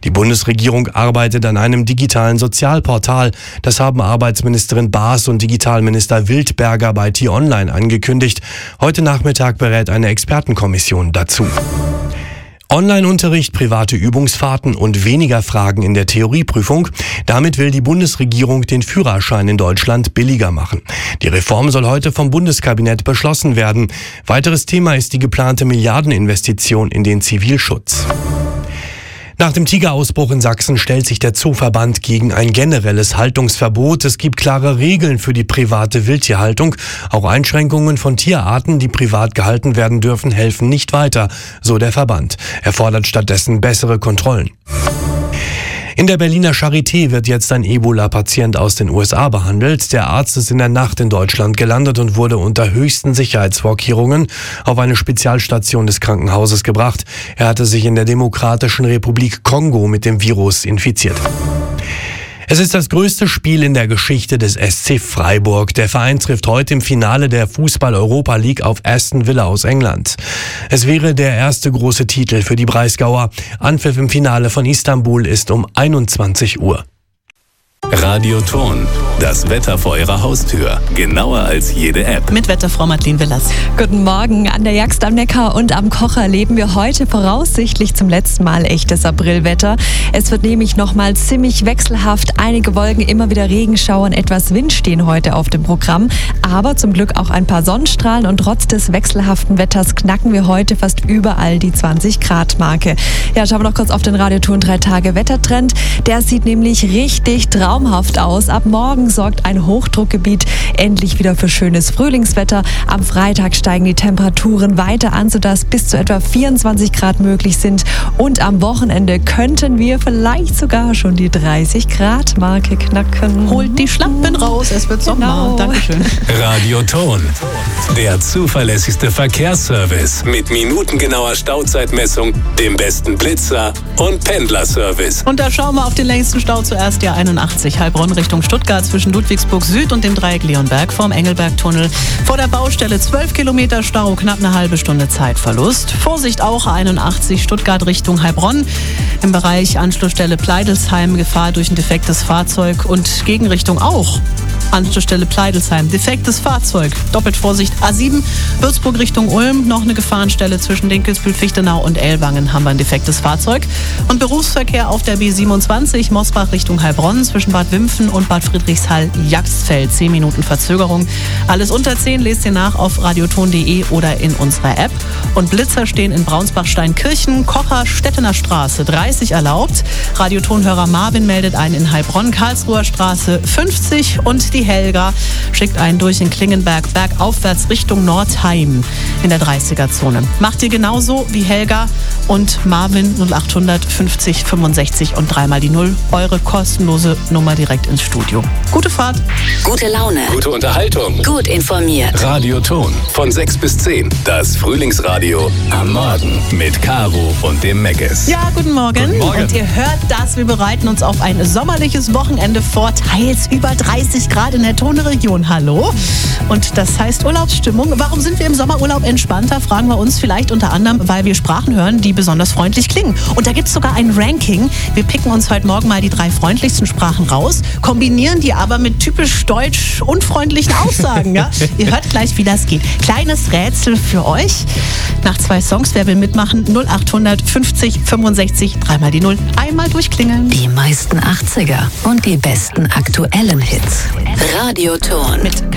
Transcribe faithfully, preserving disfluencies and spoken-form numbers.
Die Bundesregierung arbeitet an einem digitalen Sozialportal. Das haben Arbeitsministerin Baas und Digitalminister Wildberger bei T-Online angekündigt. Heute Nachmittag berät eine Expertenkommission dazu. Online-Unterricht, private Übungsfahrten und weniger Fragen in der Theorieprüfung. Damit will die Bundesregierung den Führerschein in Deutschland billiger machen. Die Reform soll heute vom Bundeskabinett beschlossen werden. Weiteres Thema ist die geplante Milliardeninvestition in den Zivilschutz. Nach dem Tigerausbruch in Sachsen stellt sich der Zooverband gegen ein generelles Haltungsverbot. Es gibt klare Regeln für die private Wildtierhaltung. Auch Einschränkungen von Tierarten, die privat gehalten werden dürfen, helfen nicht weiter, so der Verband. Er fordert stattdessen bessere Kontrollen. In der Berliner Charité wird jetzt ein Ebola-Patient aus den U S A behandelt. Der Arzt ist in der Nacht in Deutschland gelandet und wurde unter höchsten Sicherheitsvorkehrungen auf eine Spezialstation des Krankenhauses gebracht. Er hatte sich in der Demokratischen Republik Kongo mit dem Virus infiziert. Es ist das größte Spiel in der Geschichte des S C Freiburg. Der Verein trifft heute im Finale der Fußball-Europa League auf Aston Villa aus England. Es wäre der erste große Titel für die Breisgauer. Anpfiff im Finale von Istanbul ist um einundzwanzig Uhr. Radioton, das Wetter vor Ihrer Haustür. Genauer als jede App. Mit Wetterfrau Madeleine Willers. Guten Morgen. An der Jagst am Neckar und am Kocher erleben wir heute voraussichtlich zum letzten Mal echtes Aprilwetter. Es wird nämlich nochmal ziemlich wechselhaft. Einige Wolken, immer wieder Regenschauer und etwas Wind stehen heute auf dem Programm. Aber zum Glück auch ein paar Sonnenstrahlen und trotz des wechselhaften Wetters knacken wir heute fast überall die zwanzig Grad Marke. Ja, schauen wir noch kurz auf den Radioton drei Tage Wettertrend. Der sieht nämlich richtig traumhaft aus. Ab morgen sorgt ein Hochdruckgebiet endlich wieder für schönes Frühlingswetter. Am Freitag steigen die Temperaturen weiter an, sodass bis zu etwa vierundzwanzig Grad möglich sind. Und am Wochenende könnten wir vielleicht sogar schon die dreißig Grad Marke knacken. Holt die Schlampen raus, es wird Sommer. Genau. Dankeschön. Radioton, der zuverlässigste Verkehrsservice mit minutengenauer Stauzeitmessung, dem besten Blitzer und Pendlerservice. Und da schauen wir auf den längsten Stau zuerst, der einundachtzig, Heilbronn Richtung Stuttgart zwischen Ludwigsburg Süd und dem Dreieck Leonberg vorm Engelbergtunnel. Vor der Baustelle zwölf Kilometer Stau, knapp eine halbe Stunde Zeitverlust. Vorsicht auch einundachtzig, Stuttgart Richtung Heilbronn. Im Bereich Anschlussstelle Pleidelsheim, Gefahr durch ein defektes Fahrzeug und Gegenrichtung auch. Anschlussstelle Pleidelsheim, defektes Fahrzeug. Doppelt Vorsicht A sieben, Würzburg Richtung Ulm, noch eine Gefahrenstelle zwischen Dinkelsbühl-Fichtenau und Ellwangen haben wir ein defektes Fahrzeug. Und Berufsverkehr auf der B siebenundzwanzig, Mosbach Richtung Heilbronn, zwischen Bad Wimpfen und Bad Friedrichshall-Jagstfeld. zehn Minuten Verzögerung. Alles unter zehn lest ihr nach auf radioton punkt de oder in unserer App. Und Blitzer stehen in Braunsbach-Steinkirchen, Kocher, Stettener Straße dreißig erlaubt. Radiotonhörer Marvin meldet einen in Heilbronn, Karlsruher Straße fünfzig und die Helga schickt einen durch in Klingenberg bergaufwärts Richtung Nordheim in der dreißiger-Zone. Macht ihr genauso wie Helga und Marvin null achthundert fünfzig fünfundsechzig und dreimal die Null. Eure kostenlose Nummer direkt ins Studio. Gute Fahrt. Gute Laune. Gute Unterhaltung. Gut informiert. Radioton von sechs bis zehn. Das Frühlingsradio am Morgen mit Caro und dem Meggis. Ja, guten Morgen. Guten Morgen. Und ihr hört das, wir bereiten uns auf ein sommerliches Wochenende vor. Teils über dreißig Grad in der Tone-Region. Hallo. Und das heißt Urlaubsstimmung. Warum sind wir im Sommerurlaub entspannter? Fragen wir uns vielleicht unter anderem, weil wir Sprachen hören, die besonders freundlich klingen. Und da gibt es sogar ein Ranking. Wir picken uns heute Morgen mal die drei freundlichsten Sprachen raus, kombinieren die aber mit typisch deutsch unfreundlichen Aussagen. Ja? Ihr hört gleich, wie das geht. Kleines Rätsel für euch. Nach zwei Songs, wer will mitmachen? null achthundert fünfzig fünfundsechzig, dreimal die Null. Einmal durchklingeln. Die meisten achtziger und die besten aktuellen Hits. Radioton. Mit